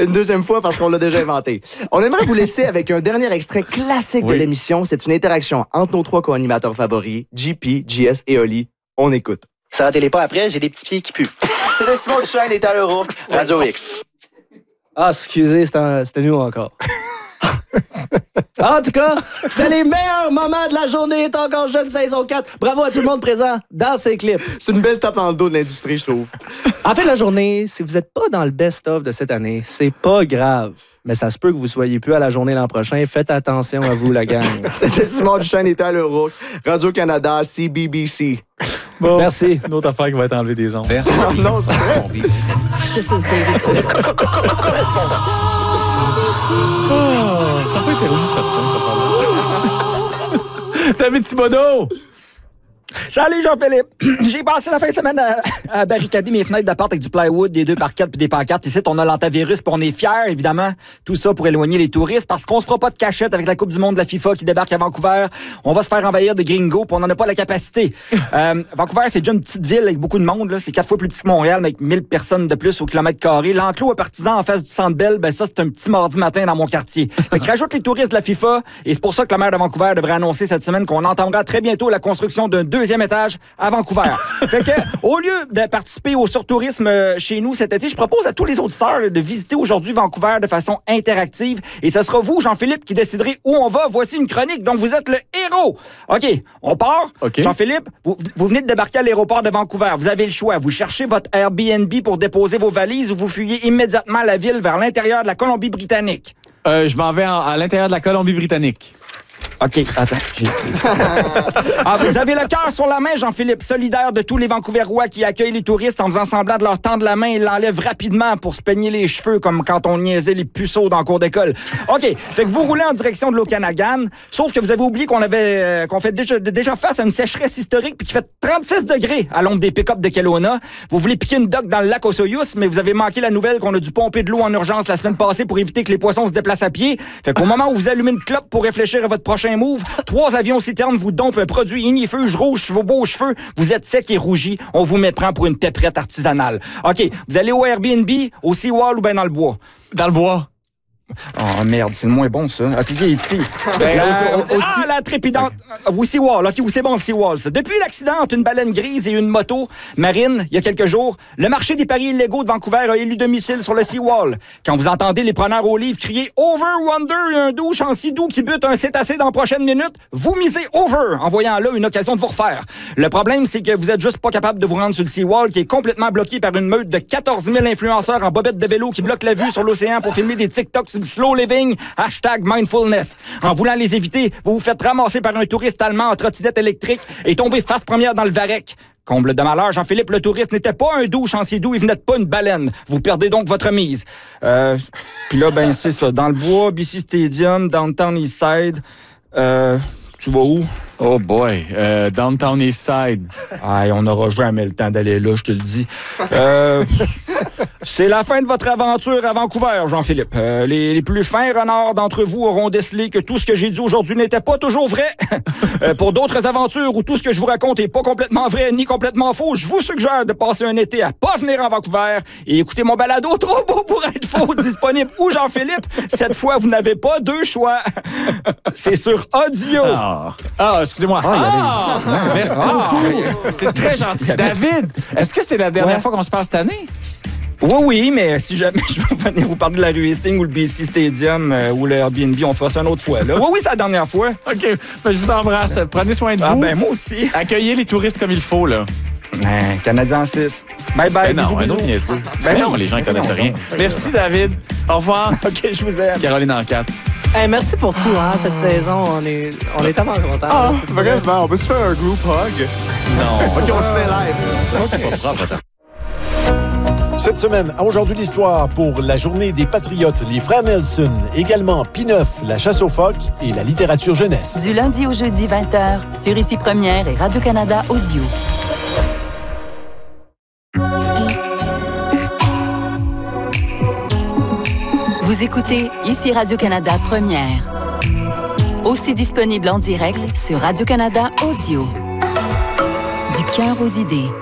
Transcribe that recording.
Une deuxième fois parce qu'on l'a déjà inventé. On aimerait vous laisser avec un dernier extrait classique de l'émission. C'est une interaction entre nos 3 co-animateurs favoris, JP, JS et Oli. On écoute. Ça télé pas après, j'ai des petits pieds qui puent. C'était Simon Duchesne et Tal O'Rourke, Radio X. Ah, excusez, c'était nous encore. En tout cas, c'était les meilleurs moments de la journée. Est encore jeune, saison 4. Bravo à tout le monde présent dans ces clips. C'est une belle tape dans le dos de l'industrie, je trouve. En fin de la journée, si vous n'êtes pas dans le best-of de cette année, c'est pas grave. Mais ça se peut que vous soyez plus à la journée l'an prochain. Faites attention à vous, la gang. C'était Simon Duchesne et Tal O'Rourke, Radio-Canada, CBBC. Bon. Merci. Une autre affaire qui va être enlevée des ondes. Non, c'est vrai. This is David T. Ça n'a pas été relou, certain, cette affaire-là. David Thibodeau! Salut Jean-Philippe! J'ai passé la fin de semaine à barricader mes fenêtres d'appart avec du plywood, des 2x4 puis des pancartes. Ici, on a l'antivirus puis on est fiers, évidemment. Tout ça pour éloigner les touristes parce qu'on se fera pas de cachette avec la Coupe du monde de la FIFA qui débarque à Vancouver. On va se faire envahir de gringos puis on n'en a pas la capacité. Vancouver, c'est déjà une petite ville avec beaucoup de monde. Là. C'est 4 fois plus petit que Montréal, mais avec 1000 personnes de plus au kilomètre carré. L'enclos à partisans en face du Centre Bell, ben ça, c'est un petit mardi matin dans mon quartier. Fait que rajoute les touristes de la FIFA et c'est pour ça que le maire de Vancouver devrait annoncer cette semaine qu'on entendra très bientôt la construction d'un 2e étage à Vancouver. Fait que, au lieu de participer au surtourisme chez nous cet été, je propose à tous les auditeurs de visiter aujourd'hui Vancouver de façon interactive. Et ce sera vous, Jean-Philippe, qui déciderez où on va. Voici une chronique dont vous êtes le héros. OK, on part. Okay. Jean-Philippe, vous venez de débarquer à l'aéroport de Vancouver. Vous avez le choix. Vous cherchez votre Airbnb pour déposer vos valises ou vous fuyez immédiatement la ville vers l'intérieur de la Colombie-Britannique. Je m'en vais à l'intérieur de la Colombie-Britannique. OK, attends, j'ai écrit ça. Vous avez le cœur sur la main, Jean-Philippe, solidaire de tous les Vancouverois qui accueillent les touristes en faisant semblant de leur tendre la main et l'enlèvent rapidement pour se peigner les cheveux comme quand on niaisait les puceaux dans le cours d'école. OK, fait que vous roulez en direction de l'Okanagan, sauf que vous avez oublié qu'on fait déjà face à une sécheresse historique puis qu'il fait 36 degrés à l'ombre des pick-up de Kelowna. Vous voulez piquer une dock dans le lac Osoyoos, mais vous avez manqué la nouvelle qu'on a dû pomper de l'eau en urgence la semaine passée pour éviter que les poissons se déplacent à pied. Fait qu'au moment où vous allumez une clope pour réfléchir à votre prochain move, 3 avions citernes vous dompent un produit ignifuge rouge sur vos beaux cheveux. Vous êtes sec et rougi. On vous méprend pour une pépérette artisanale. OK, vous allez au Airbnb, au Seawall ou bien dans le bois? Dans le bois. Oh merde, c'est le moins bon, ça. Atelier ici. La trépidante. Oui, Seawall. OK, oui, c'est bon, Seawall. Ça. Depuis l'accident entre une baleine grise et une moto marine, il y a quelques jours, le marché des paris illégaux de Vancouver a élu domicile sur le Seawall. Quand vous entendez les preneurs au livre crier « Over, Wonder » et un douche en sidou qui bute un cétacé dans la prochaine minute, vous misez « Over » en voyant là une occasion de vous refaire. Le problème, c'est que vous êtes juste pas capable de vous rendre sur le Seawall qui est complètement bloqué par une meute de 14 000 influenceurs en bobette de vélo qui bloquent la vue sur l'océan pour filmer des TikToks sur slow living, #mindfulness. En voulant les éviter, vous vous faites ramasser par un touriste allemand en trottinette électrique et tomber face première dans le varech. Comble de malheur, Jean-Philippe, le touriste n'était pas un douche en sidou, il venait pas une baleine. Vous perdez donc votre mise. Puis là, ben c'est ça. Dans le bois, BC Stadium, Downtown Eastside. Tu vas où? Oh boy, Downtown Eastside. Aïe, on n'aura jamais le temps d'aller là, je te le dis. C'est la fin de votre aventure à Vancouver, Jean-Philippe. Les plus fins renards d'entre vous auront décelé que tout ce que j'ai dit aujourd'hui n'était pas toujours vrai. Pour d'autres aventures où tout ce que je vous raconte est pas complètement vrai ni complètement faux, je vous suggère de passer un été à pas venir en Vancouver et écouter mon balado Trop beau pour être faux disponible où, Jean-Philippe, cette fois, vous n'avez pas 2 choix. C'est sur audio. Excusez-moi. Merci beaucoup. C'est très gentil. David, est-ce que c'est la dernière fois qu'on se parle cette année? Oui, mais si jamais je veux venir vous parler de la rue Hastings ou le BC Stadium ou le Airbnb, on fera ça une autre fois. Là. Oui, c'est la dernière fois. OK, ben, je vous embrasse. Prenez soin de vous. Ben moi aussi. Accueillez les touristes comme il faut, là. Canadien 6. Bye-bye. Ben non, bisous, un autre niaiseux. Ben non, les gens ne connaissent rien. Merci, David. Au revoir. OK, je vous aime. Caroline en 4. Hey, merci pour tout, cette saison. On est tellement contents. Ah, vraiment. On peut se faire un group hug? Non. OK, on le fait live. C'est pas propre, attends. Cette semaine, à Aujourd'hui l'Histoire, pour la Journée des Patriotes, les Frères Nelson, également P9, la chasse aux phoques et la littérature jeunesse. Du lundi au jeudi 20h, sur Ici Première et Radio-Canada Audio. Vous écoutez Ici Radio-Canada Première. Aussi disponible en direct sur Radio-Canada Audio. Du cœur aux idées.